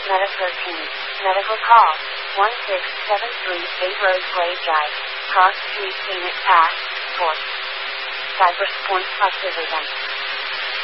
Meta 13. Medical call. 16738 Roseglade Drive. Cross Street Phoenix Pass. Port. Cypress Point Activism.